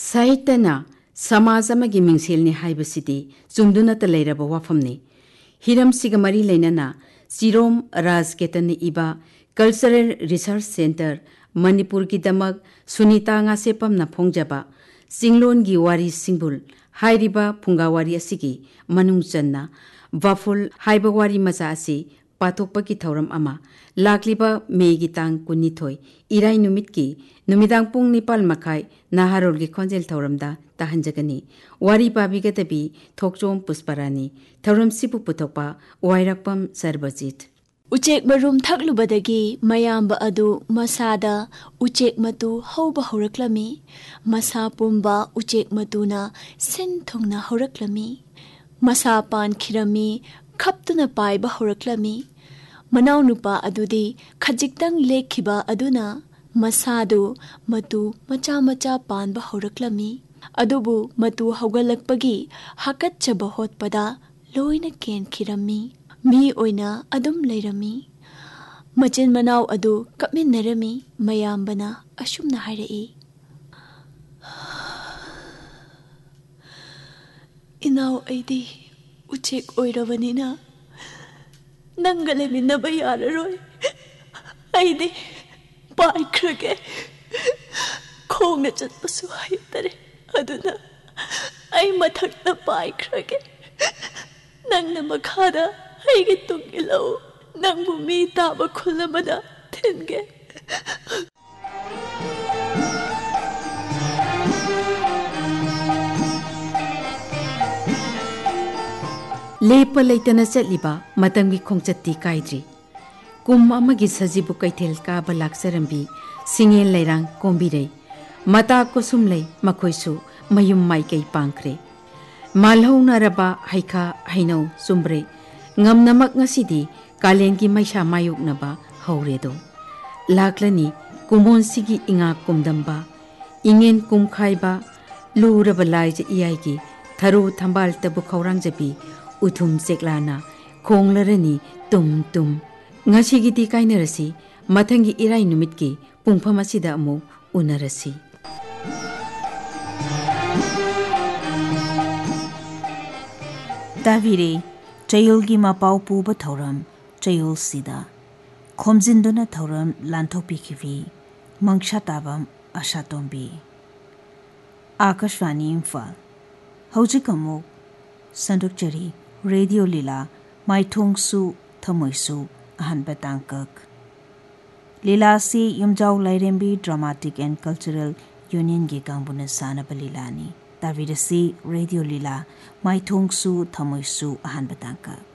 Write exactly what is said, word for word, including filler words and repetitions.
साहित्यना समाज अमगी मिंगसेलनि हाइबसिदि चुंगदुनत लैरब वाफमनि हिरमसिगा मरी लैनना चिरोम राजकेतन इबा cultural research centre Manipur की दमक सुनीता ngaसेपमना फोंगजबा चिंगलोनगी वारी सिंगबुल हाइरिबा फुंगावारी असिगी मनुंग चन्ना वाफुल हाइबा वारी मचा असि पाथोकपकी थौरम अमा लाक्लिबा मेगी तांग कुनिथोय इराय नुमितकी नुमिदांग पुंग निपाल मखाय नाहारोलगी खोंजेल थौरमदा ताहंजगनी वारी पाबिगतबी थोकचोम पुष्परानी थौरम सिपु पुथोपा वायरकपम सर्वजित उचेक मरुम थकलुबदगी मयाम्ब अदु मसादा उचेक मतु हौबा हौरक्लमी मसा पुंबा उचेक मतुना सिन थुंगना हौरक्लमी मसा पान खिरमी खप्तुना पाइबा हौरक्लमी मनाउ नुपा अदुदी खजिक्तंग लेखिबा अदुना मसादु मतु मचा मचा पानबा हौरक्लमी अदुबु मतु हौगलकपगी हकच्चबा होतपदा लोइना केन खिरमी मी ओइना अदुम लैरमी मचिन मनाउ अदु कमिन्नरमी मयाम्बना अशुमना हाइरई इनाउ ऐदी उचेक ओइरबनिना नंगा लेमिन्नबा याररोय ऐदी पाइख्रगे खोंगना चटपसु हाइतरे अदुना ऐ मथक्ता पाइख्रगे नंगना मखादा ऐगे तुंगिलो नंगबु मी ताबा खुलमदा थिनगे लेप लेतना चलिबा मतंगी खोंगचत्ती काइद्री कुम अमगी सजिबु कैथेल काबा लाक्सरंबी सिंगेल लैरांग कोंबिरै मता कुसुमलै मखोइसु मयुम माइकै पांख्रे मालहौनरबा हैखा हैनौ सुम्ब्रे ngamnamak ngasidi kalengi maisha mayuknaba hauredo laklani kumon sigi inga kumdamba ingen kumkhaiba luraba laije iyaigi tharu thambal tabu khaurangjabi uthum seklana khonglarani tum tum ngasigi ti kainarasi mathangi irai numitki pungpham asida amu unarasi Tavire Chayulgi mapau puba thauram chayul sida khomjinduna thauram lanthopi khivi mangsha tabam ashatombi Akashvani Imphal Hojikamu Sandukchari Radio Lila Maithongsu Thamoisu Ahanba Tangkak Lila si yumjau lairembi Dramatic and Cultural Union gi kangbuna sanaba lilani Tavirasi Radio Lila Maithongsu Thamoisu Ahanba Tangkak